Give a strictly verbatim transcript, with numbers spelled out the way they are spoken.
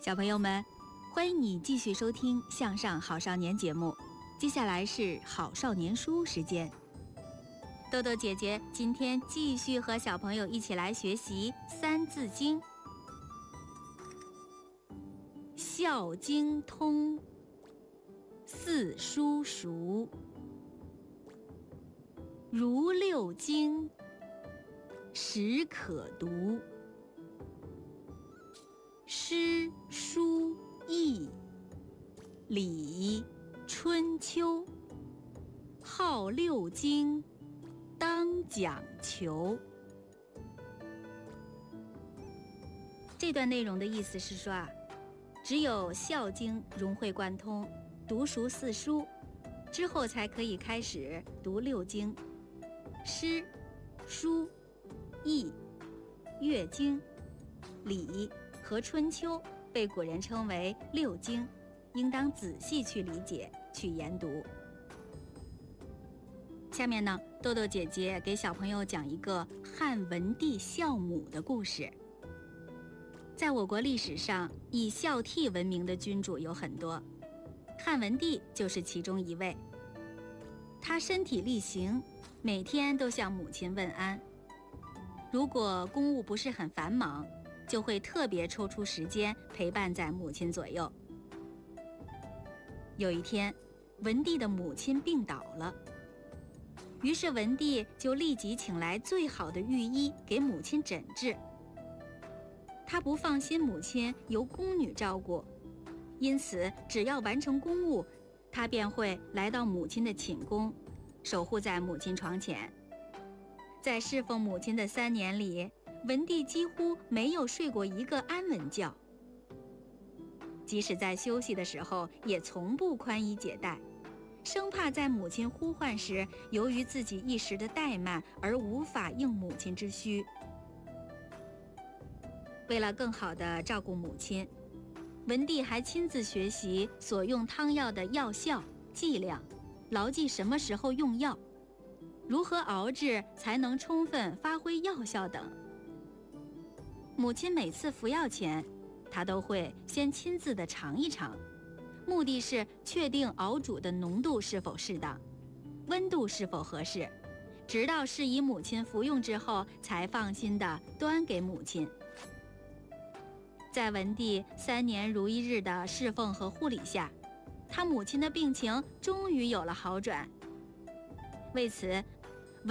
小朋友们，欢迎你继续收听《向上好少年》节目。接下来是好少年书时间。豆豆姐姐今天继续和小朋友一起来学习《三字经》。孝经通，四书熟，如六经，实可读。诗书易礼春秋，号六经，当讲求。这段内容的意思是说啊，只有孝经融会贯通，读熟四书之后，才可以开始读六经。诗、书、易、乐经、礼和春秋被古人称为六经，应当仔细去理解，去研读。下面呢，豆豆姐姐给小朋友讲一个汉文帝孝母的故事。在我国历史上，以孝悌闻名的君主有很多，汉文帝就是其中一位。他身体力行，每天都向母亲问安。如果公务不是很繁忙，就会特别抽出时间陪伴在母亲左右。有一天，文帝的母亲病倒了，于是文帝就立即请来最好的御医给母亲诊治。他不放心母亲由宫女照顾，因此只要完成公务，他便会来到母亲的寝宫，守护在母亲床前。在侍奉母亲的三年里，文帝几乎没有睡过一个安稳觉，即使在休息的时候，也从不宽衣解带，生怕在母亲呼唤时，由于自己一时的怠慢而无法应母亲之需。为了更好地照顾母亲，文帝还亲自学习所用汤药的药效、剂量，牢记什么时候用药，如何熬制才能充分发挥药效等。母亲每次服药前，他都会先亲自地尝一尝，目的是确定熬煮的浓度是否适当，温度是否合适，直到适宜母亲服用之后，才放心地端给母亲。在文帝三年如一日的侍奉和护理下，他母亲的病情终于有了好转。为此，